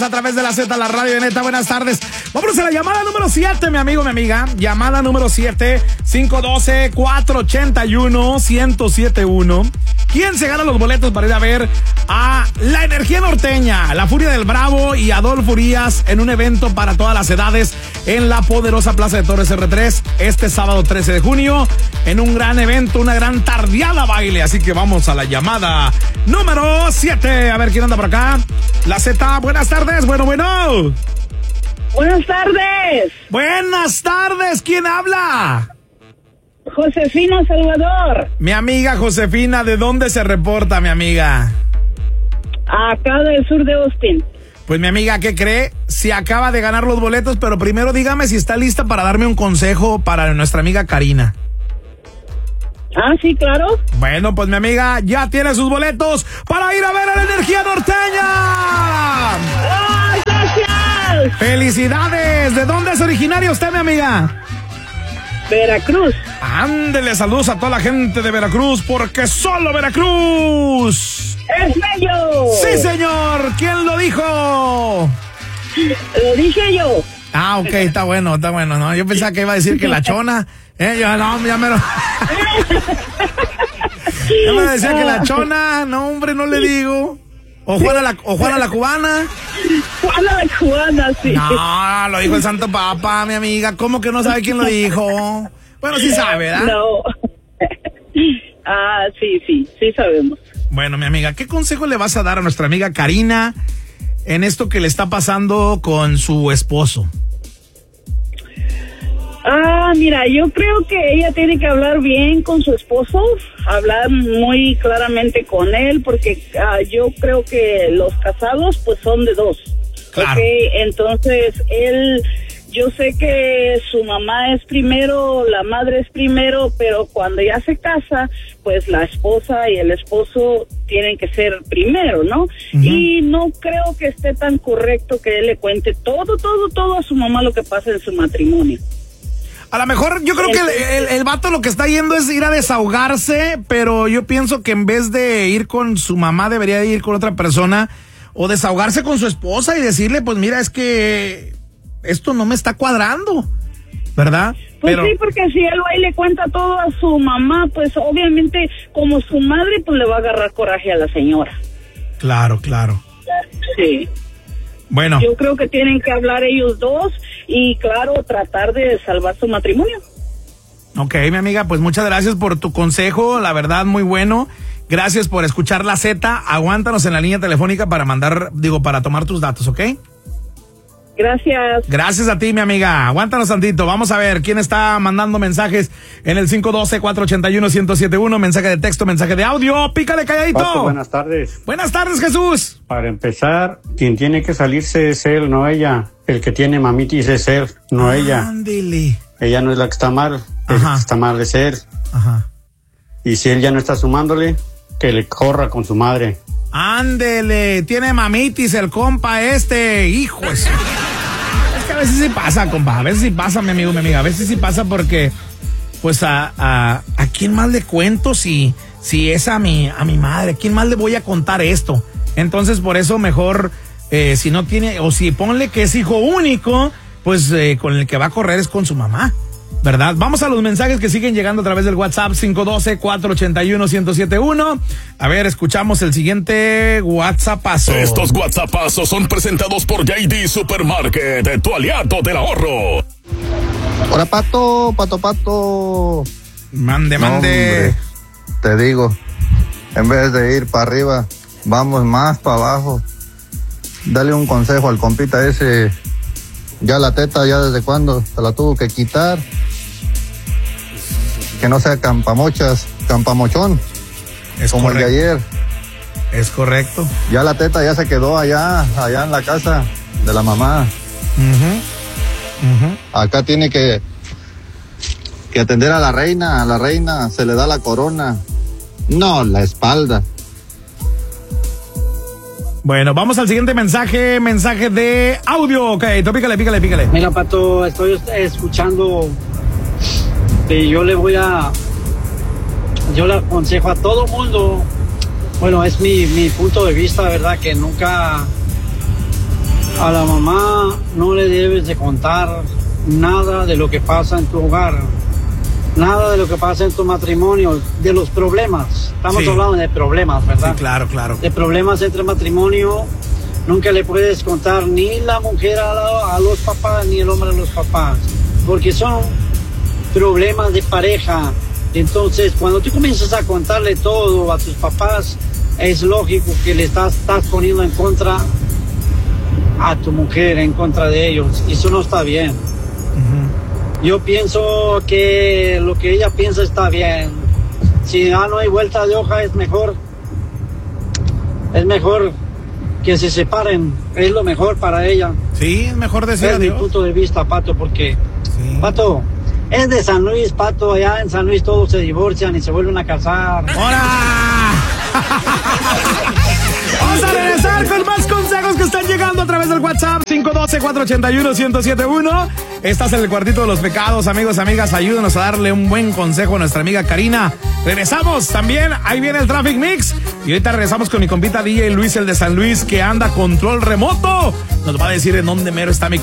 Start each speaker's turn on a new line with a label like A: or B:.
A: a través de la Z, la radio de Neta. Buenas tardes. Vámonos a la llamada número 7, mi amigo, mi amiga. Llamada número 7, 512-481-1071. ¿Quién se gana los boletos para ir a ver a La Energía Norteña, La Furia del Bravo y Adolfo Urias en un evento para todas las edades en la poderosa Plaza de Torres R3 este sábado 13 de junio en un gran evento, una gran tardeada baile? Así que vamos a la llamada número 7. A ver quién anda por acá. La Z, buenas tardes. Bueno.
B: Buenas tardes.
A: Buenas tardes. ¿Quién habla?
B: Josefina Salvador.
A: Mi amiga Josefina, ¿de dónde se reporta, mi amiga?
B: Acá del sur de Austin.
A: Pues mi amiga, ¿qué cree? Se acaba de ganar los boletos, pero primero dígame si está lista para darme un consejo para nuestra amiga Karina.
B: Ah, sí, claro.
A: Bueno, pues mi amiga ya tiene sus boletos para ir a ver a La Energía Norteña.
B: ¡Oh, gracias!
A: ¡Felicidades! ¿De dónde es originaria usted, mi amiga?
B: Veracruz.
A: Ándele, saludos a toda la gente de Veracruz, porque solo Veracruz
B: ¡es bello!
A: ¡Sí, señor! ¿Quién lo dijo?
B: Lo dije yo.
A: Ah, ok, está bueno, ¿no? Yo pensaba que iba a decir que la chona. Ya me lo... Ya me decía que la chona, no, hombre, no le digo. O Juana la cubana.
B: Juana la cubana, sí.
A: No, lo dijo el Santo Papa, mi amiga. ¿Cómo que no sabe quién lo dijo? Bueno, sí sabe, ¿verdad?
B: No. Ah, sí sabemos.
A: Bueno, mi amiga, ¿qué consejo le vas a dar a nuestra amiga Karina en esto que le está pasando con su esposo?
B: Mira, yo creo que ella tiene que hablar bien con su esposo, hablar muy claramente con él, porque yo creo que los casados pues son de dos.
A: Claro.
B: Okay, entonces yo sé que su mamá es primero, la madre es primero, pero cuando ya se casa, pues la esposa y el esposo tienen que ser primero, ¿no? Uh-huh. Y no creo que esté tan correcto que él le cuente todo a su mamá lo que pasa en su matrimonio.
A: A lo mejor yo creo que el vato lo que está yendo es ir a desahogarse, pero yo pienso que en vez de ir con su mamá debería ir con otra persona o desahogarse con su esposa y decirle, pues mira, es que esto no me está cuadrando, ¿verdad?
B: Pues sí, porque si él va y le cuenta todo a su mamá, pues obviamente como su madre, pues le va a agarrar coraje a la señora.
A: Claro.
B: Sí.
A: Bueno.
B: Yo creo que tienen que hablar ellos dos y, claro, tratar de salvar su matrimonio.
A: Ok, mi amiga, pues muchas gracias por tu consejo, la verdad, muy bueno. Gracias por escuchar la Z. Aguántanos en la línea telefónica para para tomar tus datos, ¿ok?
B: Gracias.
A: Gracias a ti, mi amiga. Aguántanos tantito. Vamos a ver quién está mandando mensajes en el 512-481-1071. Mensaje de texto, mensaje de audio. Pícale calladito.
C: Pato, buenas tardes.
A: Buenas tardes, Jesús.
C: Para empezar, quien tiene que salirse es él, no ella. El que tiene mamitis es él, no ella.
A: Ándele.
C: Ella no es la que está mal. El que está mal es él.
A: Ajá.
C: Y si él ya no está sumándole, que le corra con su madre.
A: Ándele, tiene mamitis el compa hijo. Es que a veces sí pasa, compa, a veces sí pasa, mi amigo, mi amiga, a veces sí pasa porque, pues, ¿a quién más le cuento si es a mi madre? ¿A quién más le voy a contar esto? Entonces, por eso mejor, si no tiene, o si ponle que es hijo único, pues con el que va a correr es con su mamá, ¿verdad? Vamos a los mensajes que siguen llegando a través del WhatsApp 512-481-1071. A ver, escuchamos el siguiente WhatsAppazo.
D: Estos WhatsAppazos son presentados por JD Supermarket, tu aliado del ahorro.
E: Hola, Pato.
A: Mande.
E: No, hombre, te digo, en vez de ir para arriba, vamos más para abajo. Dale un consejo al compita ese. Ya la teta, ya desde cuándo se la tuvo que quitar. Que no sea campamochón.
A: Es
E: como
A: correcto.
E: El de ayer.
A: Es correcto.
E: Ya la teta ya se quedó allá en la casa de la mamá. Acá tiene que atender a la reina se le da la corona, no la espalda.
A: Bueno, vamos al siguiente mensaje de audio. Ok, tú pícale.
F: Mira, Pato, estoy escuchando y yo le aconsejo a todo mundo, bueno, es mi punto de vista, ¿verdad? Que nunca A la mamá no le debes de contar nada de lo que pasa en tu hogar, nada de lo que pasa en tu matrimonio, de los problemas. Estamos hablando de problemas, ¿verdad?
A: Sí, claro, claro.
F: De problemas entre matrimonio, nunca le puedes contar ni la mujer a los papás, ni el hombre a los papás, porque son problemas de pareja. Entonces, cuando tú comienzas a contarle todo a tus papás, es lógico que le estás poniendo en contra a tu mujer, en contra de ellos. Y eso no está bien. Uh-huh. Yo pienso que lo que ella piensa está bien. Si no hay vuelta de hoja, es mejor que se separen. Es lo mejor para ella.
A: Sí, es mejor decir
F: adiós. Es mi punto de vista, Pato, porque Pato es de San Luis, Pato. Allá en San Luis todos se divorcian y se vuelven a casar.
A: ¡Hola! Vamos a regresar con más consejos que están llegando a través del WhatsApp 512-481-1071. Estás en el cuartito de los pecados, amigos, amigas. Ayúdenos a darle un buen consejo a nuestra amiga Karina. Regresamos también. Ahí viene el Traffic Mix. Y ahorita regresamos con mi compita DJ Luis, el de San Luis, que anda control remoto. Nos va a decir en dónde mero está mi